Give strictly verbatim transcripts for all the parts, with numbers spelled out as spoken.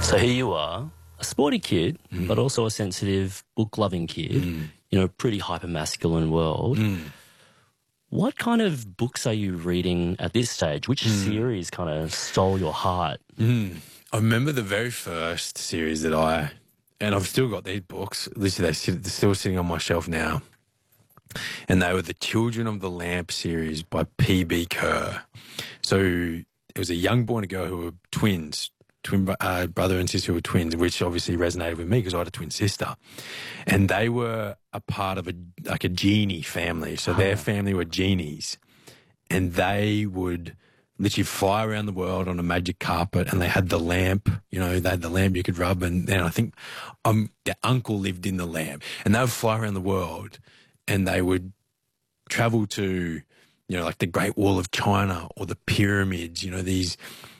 So here you are, a sporty kid, Mm. but also a sensitive, book-loving kid Mm. in a pretty hyper-masculine world. Mm. What kind of books are you reading at this stage? Which Mm. series kind of stole your heart? Mm. I remember the very first series that I, and I've still got these books, literally they sit, they're still sitting on my shelf now, and they were the Children of the Lamp series by P B Kerr. So it was a young boy and a girl who were twins, twin uh, brother and sister who were twins, which obviously resonated with me because I had a twin sister. And they were a part of a like a genie family. So their family were genies, and they would literally fly around the world on a magic carpet, and they had the lamp, you know, they had the lamp you could rub, and then I think um, their uncle lived in the lamp, and they would fly around the world, and they would travel to, you know, like the Great Wall of China or the pyramids, you know, these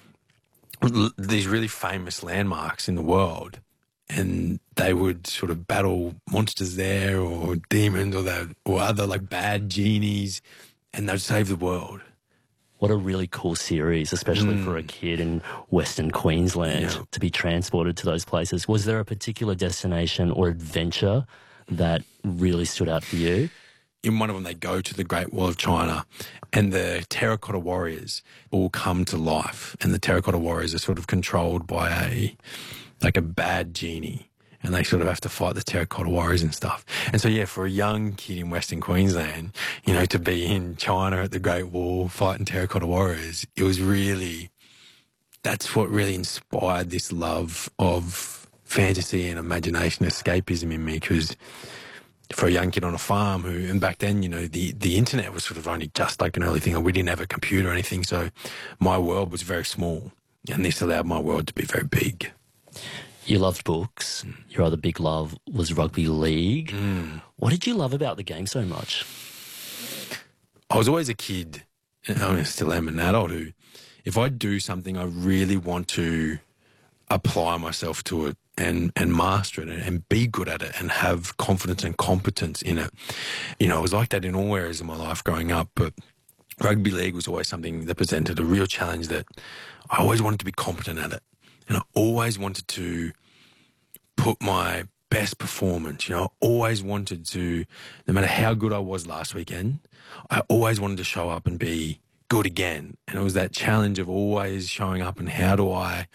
these really famous landmarks in the world, and they would sort of battle monsters there or demons or the, or other like bad genies, and they'd save the world. What a really cool series, especially mm. for a kid in Western Queensland Yeah. to be transported to those places. Was there a particular destination or adventure that really stood out for you? In one of them, they go to the Great Wall of China, and the terracotta warriors all come to life. And the terracotta warriors are sort of controlled by a, like a bad genie, and they sort of have to fight the terracotta warriors and stuff. And so, yeah, for a young kid in Western Queensland, you know, to be in China at the Great Wall fighting terracotta warriors, it was really, that's what really inspired this love of fantasy and imagination, escapism in me, because for a young kid on a farm who, and back then, you know, the, the internet was sort of only just like an early thing, and we didn't have a computer or anything, so my world was very small, and this allowed my world to be very big. You loved books. Mm. Your other big love was rugby league. Mm. What did you love about the game so much? I was always a kid, and I still am an adult, who, if I do something, I really want to apply myself to it and, and master it and, and be good at it and have confidence and competence in it. You know, it was like that in all areas of my life growing up, but rugby league was always something that presented a real challenge that I always wanted to be competent at it. And I always wanted to put my best performance, you know, I always wanted to, no matter how good I was last weekend, I always wanted to show up and be good again. And it was that challenge of always showing up, and how do I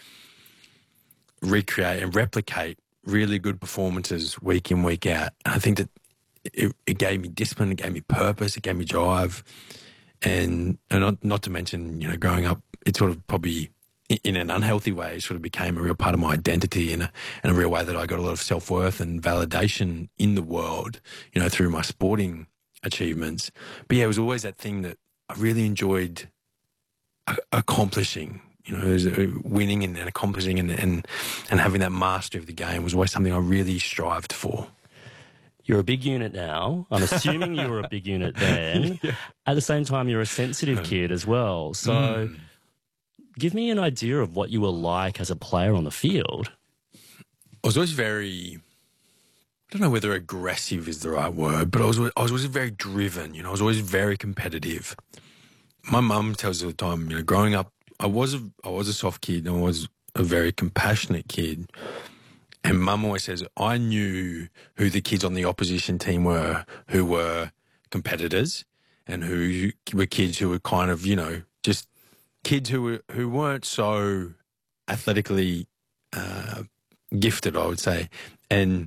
recreate and replicate really good performances week in, week out. And I think that it, it gave me discipline, it gave me purpose, it gave me drive. And, and not, not to mention, you know, growing up, it sort of probably, in an unhealthy way, sort of became a real part of my identity, in a, in a real way that I got a lot of self-worth and validation in the world, you know, through my sporting achievements. But yeah, it was always that thing that I really enjoyed accomplishing, you know, it was winning and, and accomplishing and, and, and having that mastery of the game was always something I really strived for. You're a big unit now. I'm assuming you were a big unit then. Yeah. At the same time, you're a sensitive kid as well. So mm. give me an idea of what you were like as a player on the field. I was always very, I don't know whether aggressive is the right word, but I was, I was always very driven. You know, I was always very competitive. My mum tells us all the time, you know, growing up, I was a, I was a soft kid, and I was a very compassionate kid. And Mum always says, I knew who the kids on the opposition team were, who were competitors, and who were kids who were kind of, you know, just kids who were who weren't so athletically uh, gifted, I would say. And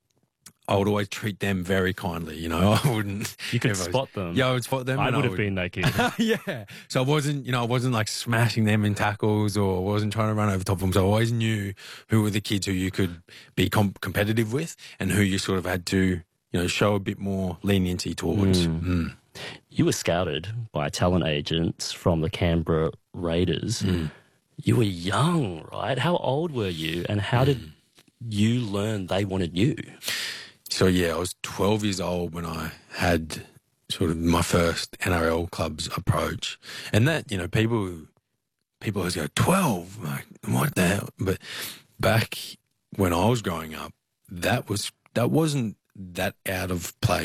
I would always treat them very kindly, you know. I wouldn't. You could spot them. Yeah, I would spot them. I would I have would, been that kid. Yeah. So I wasn't, you know, I wasn't like smashing them in tackles, or I wasn't trying to run over top of them. So I always knew who were the kids who you could be com competitive with, and who you sort of had to, you know, show a bit more leniency towards. Mm. Mm. You were scouted by talent agents from the Canberra Raiders. Mm. You were young, right? How old were you, and how mm. did you learn they wanted you? So, yeah, I was twelve years old when I had sort of my first N R L club's approach. And that, you know, people people always go, twelve? Like, what the hell? But back when I was growing up, that, was, that wasn't that out of place.